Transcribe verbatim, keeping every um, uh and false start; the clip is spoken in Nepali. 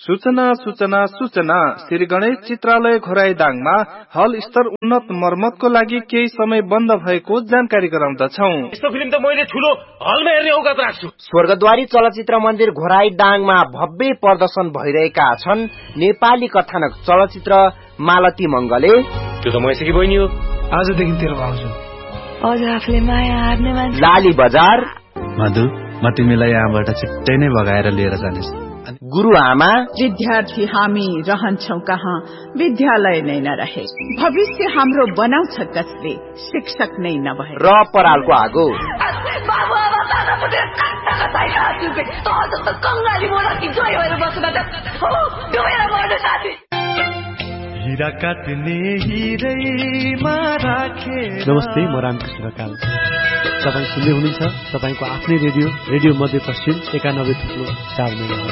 सूचना सूचना सूचना श्री गणेश चित्रालय घोराइदाङमा हल स्तर उन्नत मर्मतको लागि केही समय बन्द भएको जानकारी गराउँदछौ। यस्तो फिल्म त मैले ठुलो हलमा हेर्ने औकात राख्छु। स्वर्गद्वारी चलचित्र मन्दिर घोराइदाङमा भव्य प्रदर्शन भइरहेका छन् नेपाली कथानक चलचित्र मालती मंगले। त्यो त मैसेकी बहिनी हो। आजदेखि तेरो भाउजू। हजुर आफूले माया हार्ने मान्छे। लाली बजार। मधु म तिमीलाई यहाँबाट छिट्टै नै भगाएर लिएर जानेछु। गुरुआमा। विद्यार्थी हामी रहन्छौ कहाँ विद्यालय नै नरहे, भविष्य हाम्रो बनाउँछ कसले शिक्षक नै नभए। र परालको आगो। बाबु आमा दादा पुत्र काट्टाका छैन सुके त जस्तो कंगाली मोरा कि जोइ भएर बस्न त हो डुबेर मर्नु साथी। हिरा काट्ने हिरैमा राखे। नमस्ते, म रामकृष्ण ढकाल। तपाईँ सुन्दै हुनुहुन्छ तपाईको आफ्नै रेडियो रेडियो मध्य पश्चिम एकानब्बे थुप्रो चार मेगा।